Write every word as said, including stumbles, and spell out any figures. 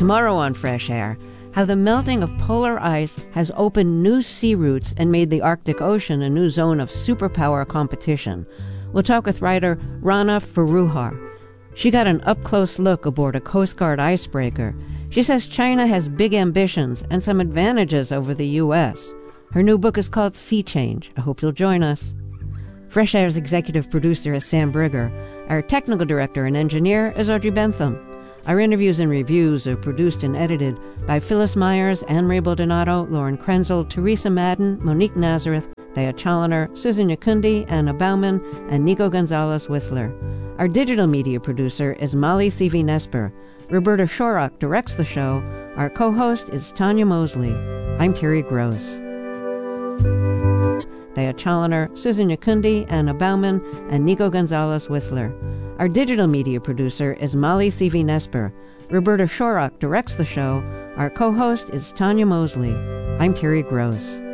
Tomorrow on Fresh Air, how the melting of polar ice has opened new sea routes and made the Arctic Ocean a new zone of superpower competition. We'll talk with writer Rana Foroohar. She got an up-close look aboard a Coast Guard icebreaker. She says China has big ambitions and some advantages over the U S. Her new book is called Sea Change. I hope you'll join us. Fresh Air's executive producer is Sam Brigger. Our technical director and engineer is Audrey Bentham. Our interviews and reviews are produced and edited by Phyllis Myers, Anne Ray Baldonado, Lauren Krenzel, Teresa Madden, Monique Nazareth, Thea Challoner, Susan Yakundi, Anna Bauman, and Nico Gonzalez-Whistler. Our digital media producer is Molly Seavey-Nesper. Roberta Shorak directs the show. Our co-host is Tanya Mosley. I'm Terry Gross. Thea Challoner, Susan Yakundi, Anna Bauman, and Nico Gonzalez-Whistler. Our digital media producer is Molly Seavey-Nesper. Roberta Shorak directs the show. Our co-host is Tanya Mosley. I'm Terry Gross.